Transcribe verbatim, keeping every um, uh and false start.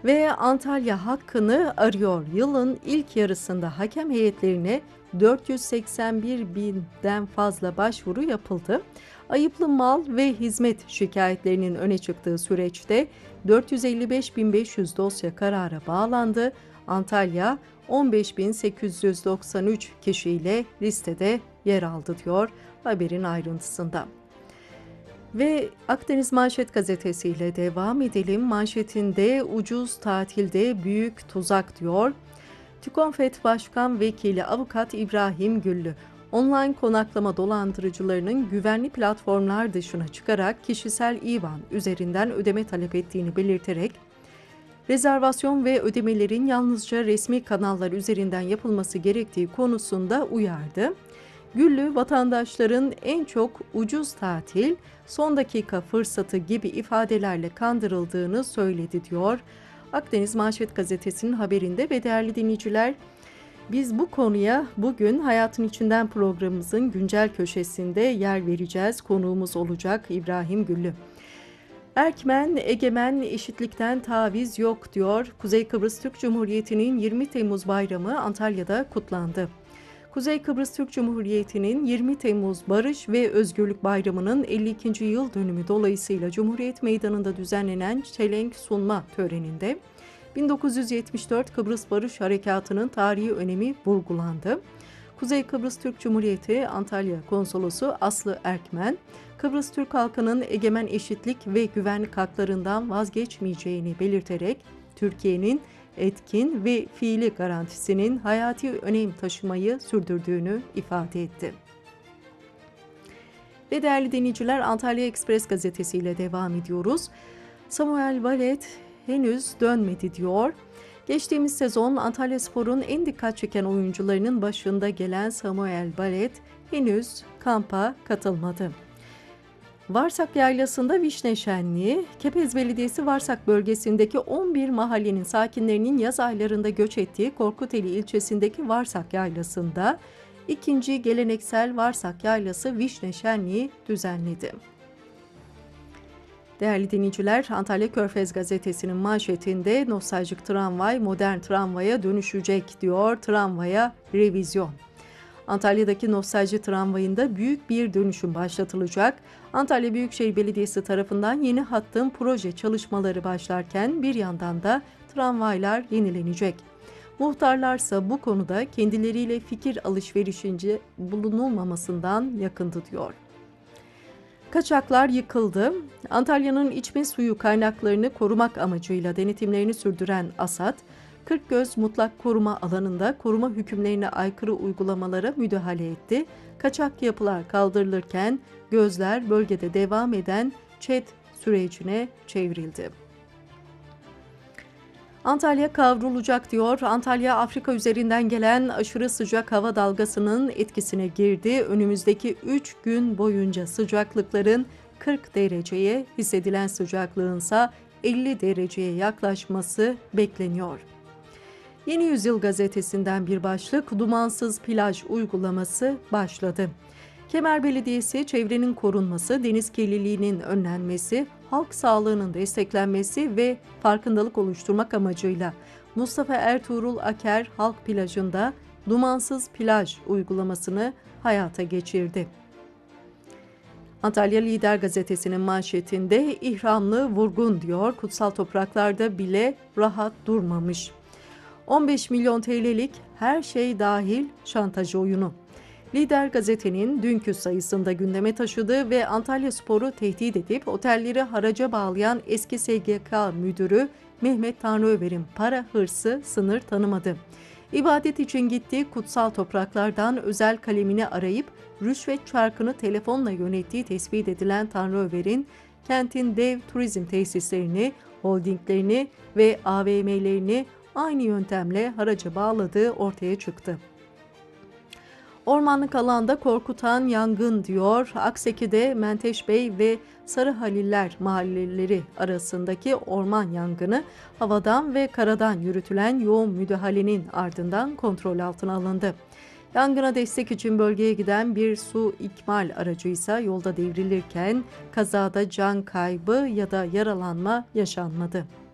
Ve Antalya hakkını arıyor. Yılın ilk yarısında hakem heyetlerine dört yüz seksen bir binden fazla başvuru yapıldı. Ayıplı mal ve hizmet şikayetlerinin öne çıktığı süreçte dört yüz elli beş bin beş yüz dosya karara bağlandı. Antalya on beş bin sekiz yüz doksan üç kişiyle listede yer aldı diyor haberin ayrıntısında. Ve Akdeniz Manşet gazetesiyle devam edelim. Manşetinde ucuz tatilde büyük tuzak diyor. TÜKONFET Başkan Vekili Avukat İbrahim Güllü, online konaklama dolandırıcılarının güvenli platformlar dışına çıkarak kişisel İBAN üzerinden ödeme talep ettiğini belirterek, rezervasyon ve ödemelerin yalnızca resmi kanallar üzerinden yapılması gerektiği konusunda uyardı. Güllü, vatandaşların en çok ucuz tatil, son dakika fırsatı gibi ifadelerle kandırıldığını söyledi diyor. Akdeniz Manşet gazetesinin haberinde ve değerli dinleyiciler, biz bu konuya bugün Hayatın İçinden programımızın güncel köşesinde yer vereceğiz. Konuğumuz olacak İbrahim Güllü. Erkmen, egemen, eşitlikten taviz yok diyor. Kuzey Kıbrıs Türk Cumhuriyeti'nin yirmi Temmuz bayramı Antalya'da kutlandı. Kuzey Kıbrıs Türk Cumhuriyeti'nin yirmi Temmuz Barış ve Özgürlük Bayramı'nın elli ikinci yıl dönümü dolayısıyla Cumhuriyet Meydanı'nda düzenlenen çelenk sunma töreninde bin dokuz yüz yetmiş dört Kıbrıs Barış Harekatı'nın tarihi önemi vurgulandı. Kuzey Kıbrıs Türk Cumhuriyeti Antalya Konsolosu Aslı Erkmen, Kıbrıs Türk halkının egemen eşitlik ve güvenlik haklarından vazgeçmeyeceğini belirterek Türkiye'nin etkin ve fiili garantisinin hayati önem taşımayı sürdürdüğünü ifade etti. Ve değerli dinleyiciler, Antalya Ekspres gazetesiyle devam ediyoruz. Samuel Valet henüz dönmedi diyor. Geçtiğimiz sezon Antalyaspor'un en dikkat çeken oyuncularının başında gelen Samuel Valet henüz kampa katılmadı. Varsak Yaylası'nda Vişne Şenliği, Kepez Belediyesi Varsak bölgesindeki on bir mahallenin sakinlerinin yaz aylarında göç ettiği Korkuteli ilçesindeki Varsak Yaylası'nda ikinci geleneksel Varsak Yaylası Vişne Şenliği düzenledi. Değerli dinleyiciler, Antalya Körfez gazetesinin manşetinde nostaljik tramvay modern tramvaya dönüşecek diyor. Tramvaya revizyon. Antalya'daki nostalji tramvayında büyük bir dönüşüm başlatılacak. Antalya Büyükşehir Belediyesi tarafından yeni hattın proje çalışmaları başlarken bir yandan da tramvaylar yenilenecek. Muhtarlarsa bu konuda kendileriyle fikir alışverişince bulunulmamasından yakındı diyor. Kaçaklar yıkıldı. Antalya'nın içme suyu kaynaklarını korumak amacıyla denetimlerini sürdüren ASAD, Kırkgöz mutlak koruma alanında koruma hükümlerine aykırı uygulamalara müdahale etti. Kaçak yapılar kaldırılırken gözler bölgede devam eden ÇED sürecine çevrildi. Antalya kavrulacak diyor. Antalya, Afrika üzerinden gelen aşırı sıcak hava dalgasının etkisine girdi. Önümüzdeki üç gün boyunca sıcaklıkların kırk dereceye, hissedilen sıcaklığınsa elli dereceye yaklaşması bekleniyor. Yeni Yüzyıl gazetesinden bir başlık, dumansız plaj uygulaması başladı. Kemer Belediyesi, çevrenin korunması, deniz kirliliğinin önlenmesi, halk sağlığının desteklenmesi ve farkındalık oluşturmak amacıyla Mustafa Ertuğrul Aker Halk Plajı'nda dumansız plaj uygulamasını hayata geçirdi. Antalya Lider gazetesinin manşetinde ihramlı vurgun diyor, kutsal topraklarda bile rahat durmamış. on beş milyon T L'lik her şey dahil şantaj oyunu. Lider gazetenin dünkü sayısında gündeme taşıdığı ve Antalyaspor'u tehdit edip otelleri haraca bağlayan eski S G K müdürü Mehmet Tanrıöver'in para hırsı sınır tanımadı. İbadet için gittiği kutsal topraklardan özel kalemini arayıp rüşvet çarkını telefonla yönettiği tespit edilen Tanrıöver'in kentin dev turizm tesislerini, holdinglerini ve A V M'lerini aynı yöntemle haraca bağladığı ortaya çıktı. Ormanlık alanda korkutan yangın diyor. Akseki'de Menteşbey ve Sarıhaliller mahalleleri arasındaki orman yangını havadan ve karadan yürütülen yoğun müdahalenin ardından kontrol altına alındı. Yangına destek için bölgeye giden bir su ikmal aracıysa yolda devrilirken kazada can kaybı ya da yaralanma yaşanmadı.